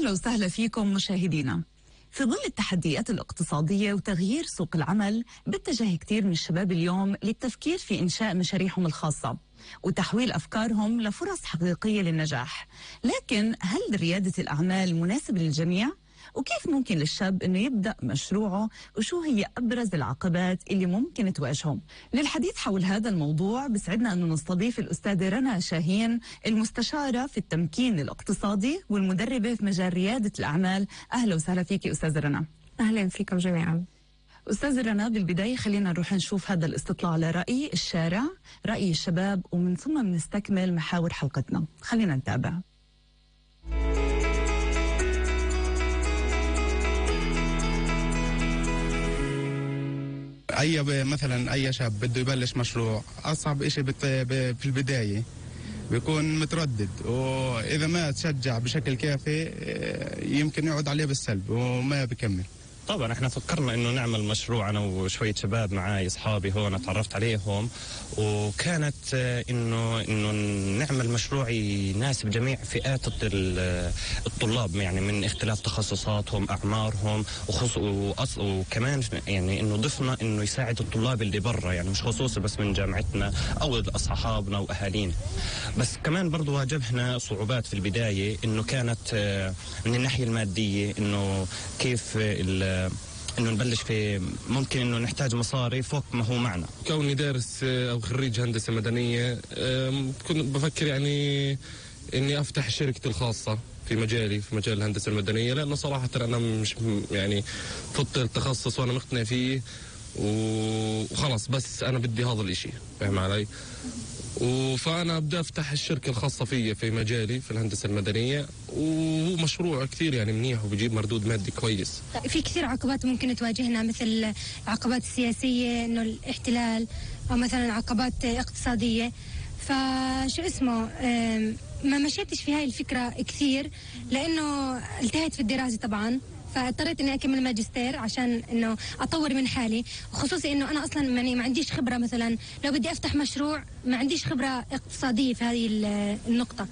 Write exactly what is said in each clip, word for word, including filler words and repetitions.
أهلا وسهلا فيكم مشاهدينا. في ظل التحديات الاقتصادية وتغيير سوق العمل، باتجه كثير من الشباب اليوم للتفكير في إنشاء مشاريعهم الخاصة وتحويل أفكارهم لفرص حقيقية للنجاح. لكن هل ريادة الأعمال مناسبة للجميع؟ وكيف ممكن للشاب أنه يبدأ مشروعه؟ وشو هي أبرز العقبات اللي ممكن تواجههم؟ للحديث حول هذا الموضوع بسعدنا أنه نستضيف الأستاذة رنا شاهين، المستشارة في التمكين الاقتصادي والمدربة في مجال ريادة الأعمال. أهلا وسهلا فيك أستاذة رنا. أهلا فيكم جميعا. أستاذة رنا، بالبداية خلينا نروح نشوف هذا الاستطلاع على رأي الشارع، رأي الشباب، ومن ثم بنستكمل محاور حلقتنا. خلينا نتابع. اي مثلا اي شاب بده يبلش مشروع، اصعب اشي في البدايه بيكون متردد، واذا ما تشجع بشكل كافي يمكن يقعد عليه بالسلب وما بكمل. طبعا احنا فكرنا انه نعمل مشروع انا وشويه شباب معي اصحابي هون تعرفت عليهم، وكانت انه انه نعمل مشروع يناسب جميع فئات الطلاب، يعني من اختلاف تخصصاتهم اعمارهم، وخصوص وكمان يعني انه ضفنا انه يساعد الطلاب اللي برا، يعني مش خصوصي بس من جامعتنا او اصحابنا واهالينا. بس كمان برضو واجهنا صعوبات في البدايه، انه كانت من الناحيه الماديه، انه كيف انه نبلش في ممكن انه نحتاج مصاري فوق ما هو معنا. كوني دارس او خريج هندسه مدنيه، كنت بفكر يعني اني افتح شركتي الخاصه في مجالي، في مجال الهندسه المدنيه، لانه صراحه انا مش يعني فضت التخصص وانا مقتنع فيه وخلص، بس انا بدي هذا الاشي، فاهم علي؟ فأنا بدي أفتح الشركة الخاصة فيي في مجالي في الهندسة المدنية، وهو مشروع كثير يعني منيح وبيجيب مردود مادي كويس. في كثير عقبات ممكن تواجهنا، مثل العقبات السياسية، إنه الاحتلال، أو مثلا عقبات اقتصادية. فشو اسمه ما مشيتش في هاي الفكرة كثير، لأنه التهيت في الدراسة طبعا، فاضطريت اني اكمل ماجستير عشان انه اطور من حالي، وخصوصي انه انا اصلا يعني ما عنديش خبره، مثلا لو بدي افتح مشروع ما عنديش خبره اقتصاديه في هذه النقطه.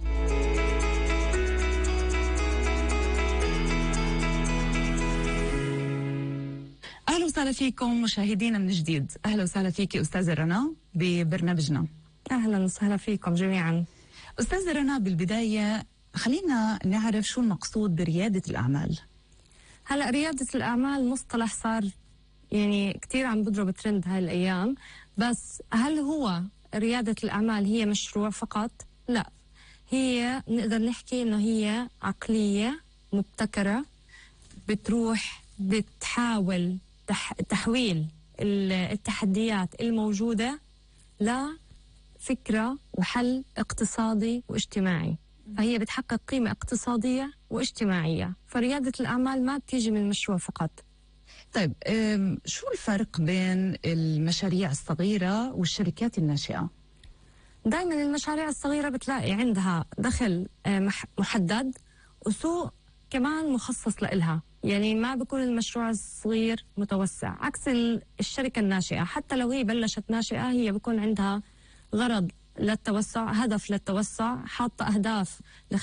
اهلا وسهلا فيكم مشاهدينا من جديد. اهلا وسهلا فيكي استاذه رنا ببرنامجنا. اهلا وسهلا فيكم جميعا. استاذه رنا، بالبدايه خلينا نعرف شو المقصود برياده الاعمال. هلا ريادة الأعمال مصطلح صار يعني كتير عم بضرب ترند هاي الأيام، بس هل هو ريادة الأعمال هي مشروع فقط؟ لا، هي نقدر نحكي إنه هي عقلية مبتكرة بتروح بتحاول تح تحويل التحديات الموجودة لفكرة وحل اقتصادي واجتماعي، فهي بتحقق قيمة اقتصادية واجتماعية. فريادة الأعمال ما بتيجي من مشروع فقط. طيب شو الفرق بين المشاريع الصغيرة والشركات الناشئة؟ دايما المشاريع الصغيرة بتلاقي عندها دخل محدد وسوق كمان مخصص لإلها، يعني ما بيكون المشروع الصغير متوسع، عكس الشركة الناشئة. حتى لو هي بلشت ناشئة، هي بيكون عندها غرض للتوسع، هدف للتوسع، حاطة أهداف